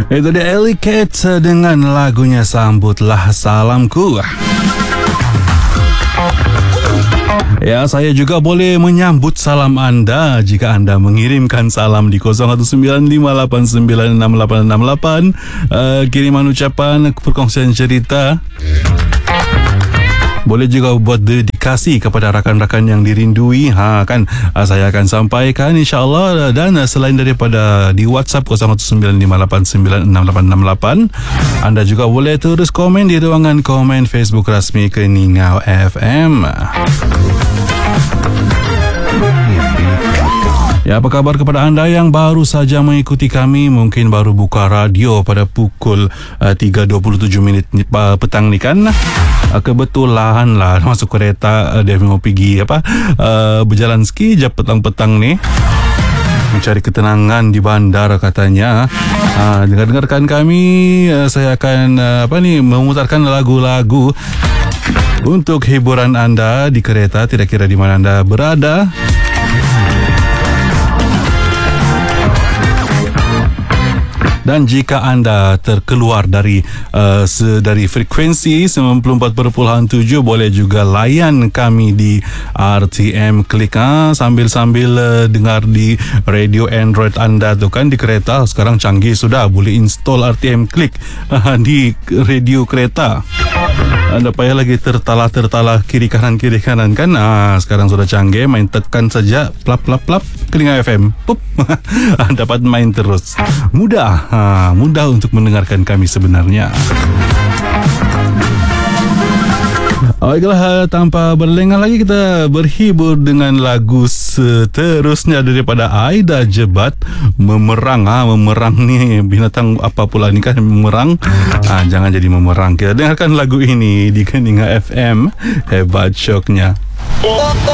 Itu dia Ellie Kate dengan lagunya Sambutlah Salamku. Ya, saya juga boleh menyambut salam anda jika anda mengirimkan salam di 0195896868. Kiriman ucapan, perkongsian cerita. Boleh juga buat dedikasi kepada rakan-rakan yang dirindui. Saya akan sampaikan insya-Allah. Dan selain daripada di WhatsApp 0195896868, anda juga boleh terus komen di ruangan komen Facebook rasmi Keningau FM. Ya, apa kabar kepada anda yang baru saja mengikuti kami, mungkin baru buka radio pada pukul 3.27 petang ni kan? Kebetulan lah masuk kereta, dia mau pergi berjalan ski je petang-petang ni, mencari ketenangan di bandar katanya. Dengarkan kami, saya akan memutarkan lagu-lagu untuk hiburan anda di kereta, tidak kira di mana anda berada. Dan jika anda terkeluar dari frekuensi 94.7, boleh juga layan kami di RTM Klik, sambil dengar di radio Android anda tu kan, di kereta. Sekarang canggih sudah, boleh install RTM Klik di radio kereta. Anda payah lagi tertalah kiri kanan kan. Sekarang sudah canggih, main tekan saja plap Keningau FM, pup. Dapat main terus. Mudah untuk mendengarkan kami sebenarnya. Baiklah, tanpa berlengah lagi, kita berhibur dengan lagu seterusnya daripada Aida Jebat, Memerang. Memerang ni binatang apa pula ni kan, memerang. Jangan jadi memerang. Kita dengarkan lagu ini di Keningau FM. Hebat syoknya.